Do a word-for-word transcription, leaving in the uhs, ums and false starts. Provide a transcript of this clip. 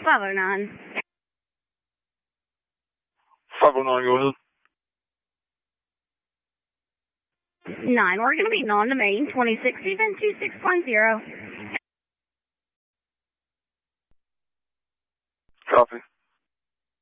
five oh nine. five oh nine, go ahead. nine, we're going to be on to main, twenty-six, even two six one zero. Copy.